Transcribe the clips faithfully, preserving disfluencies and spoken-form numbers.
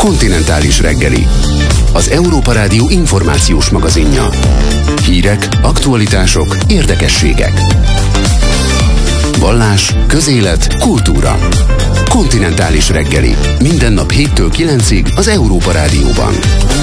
Kontinentális reggeli. Az Európa Rádió információs magazinja. Hírek, aktualitások, érdekességek. Vallás, közélet, kultúra. Kontinentális reggeli. Minden nap héttől kilencig az Európa Rádióban.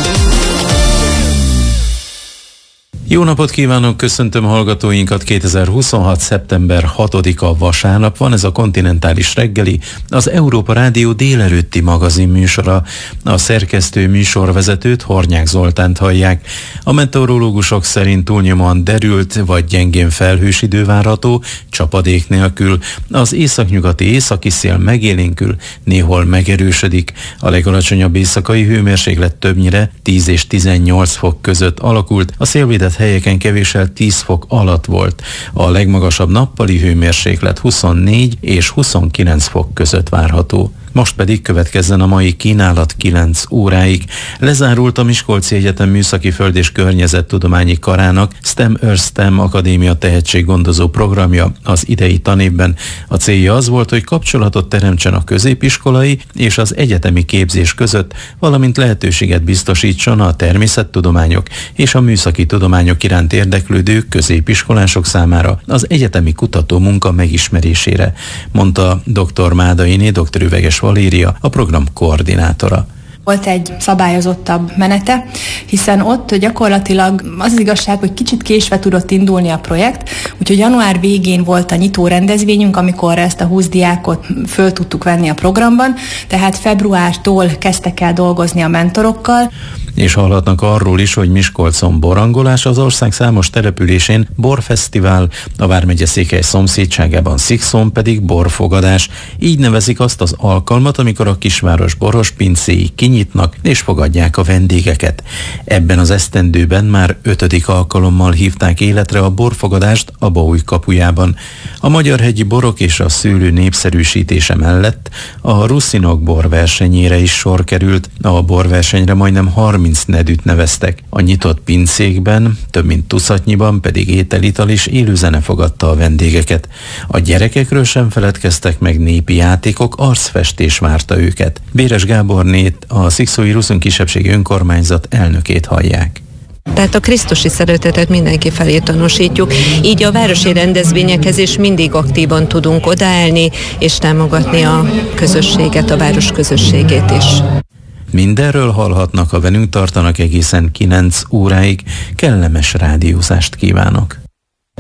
Jó napot kívánok, köszöntöm hallgatóinkat. kétezer-huszonhat. szeptember hatodika vasárnap van, ez a Kontinentális reggeli, az Európa Rádió délelőtti magazin műsora. A szerkesztő műsorvezetőt, Hornyák Zoltánt hallják. A meteorológusok szerint túlnyomóan derült vagy gyengén felhős idő várható, csapadék nélkül. Az északnyugati északi szél megélénkül, néhol megerősödik. A legalacsonyabb éjszakai hőmérséklet többnyire tíz és tizennyolc fok között alakult, a szélvédett helyeken kevéssel tíz fok alatt volt. A legmagasabb nappali hőmérséklet huszonnégy és huszonkilenc fok között várható. Most pedig következzen a mai kínálat kilenc óráig. Lezárult a Miskolci Egyetem Műszaki Föld- és Környezettudományi Karának STEM Earth STEM Akadémia tehetséggondozó programja az idei tanévben. A célja az volt, hogy kapcsolatot teremtsen a középiskolai és az egyetemi képzés között, valamint lehetőséget biztosítson a természettudományok és a műszaki tudományok iránt érdeklődő középiskolások számára az egyetemi kutatómunka megismerésére, mondta dr. Mádainé, dr. Üveges Valéria, a program koordinátora. Volt egy szabályozottabb menete, hiszen ott gyakorlatilag az, az igazság, hogy kicsit késve tudott indulni a projekt, úgyhogy január végén volt a nyitó rendezvényünk, amikor ezt a húsz diákot föl tudtuk venni a programban, tehát februártól kezdtek el dolgozni a mentorokkal. És hallhatnak arról is, hogy Miskolcon borangolás, az ország számos településén borfesztivál, a vármegye Székely szomszédságában Szikszón pedig borfogadás. Így nevezik azt az alkalmat, amikor a kisváros boros pincéi kinyitnak és fogadják a vendégeket. Ebben az esztendőben már ötödik alkalommal hívták életre a borfogadást a Baúj kapujában. A magyarhegyi borok és a szőlő népszerűsítése mellett a Ruszinok borversenyére is sor került. A borversenyre majdnem harminc nedűt neveztek. A nyitott pincékben, több mint tucatnyiban pedig étel-ital és élőzene fogadta a vendégeket. A gyerekekről sem feledkeztek meg, népi játékok, arcfestés várta őket. Béres Gábornét, a Szikszói Ruszin Kisebbségi Önkormányzat elnökét hallják. Tehát a krisztusi szeretetet mindenki felé tanúsítjuk, így a városi rendezvényekhez is mindig aktívan tudunk odaállni és támogatni a közösséget, a város közösségét is. Mindenről hallhatnak, ha velünk tartanak egészen kilenc óráig. Kellemes rádiózást kívánok!